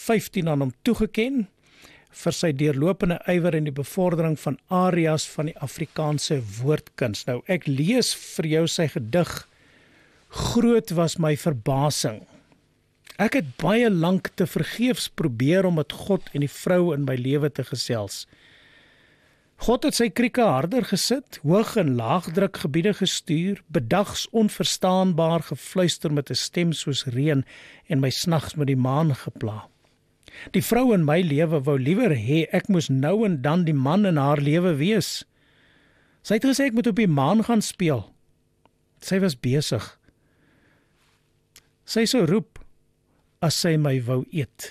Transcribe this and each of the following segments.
2015 aan hom toegeken vir sy deurlopende ywer in die bevordering van areas van die Afrikaanse woordkuns. Nou, ek lees vir jou sy gedig, Groot was my verbasing. Ek het baie lank te vergeefs probeer om met God en die vrou in my lewe te gesels. God het sy krieke harder gesit, hoog en laagdrukgebiede gestuur, bedags onverstaanbaar gefluister met 'n stem soos reën en my snags met die maan gepla. Die vrou in my lewe wou liewer hê ek moes nou en dan die man in haar lewe wees. Sy het gesê ek moet op die maan gaan speel. Sy was besig. Sy sou roep as sy my wou eet.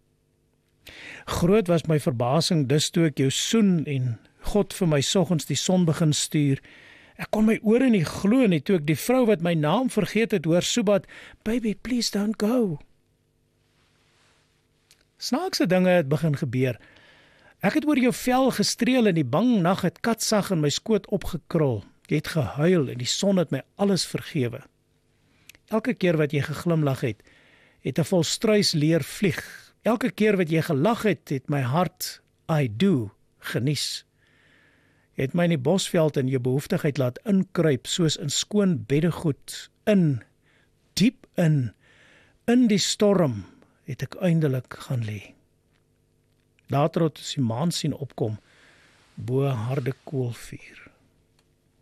Groot was my verbasing dus toe ek jou soen en God vir my soggens die son begin stuur. Ek kon my ore nie glo nie toe ek die vrou wat my naam vergeet het hoor soebat, baby, please don't go. Snaakse dinge het begin gebeur. Ek het oor jou vel gestreel en die bang nag het katsag in my skoot opgekrol. Jy het gehuil en die son het my alles vergewe. Elke keer wat jy geglimlag het, het 'n volstruis leer vlieg. Elke keer wat jy gelag het, het my hart, I do, genies. Jy het my in die bosveld in jou behoeftigheid laat inkruip, soos in skoon beddegoed, diep in die storm, het ek eindelik gaan lê. Later het ons die maan sien opkom, bo 'n harde koolvuur.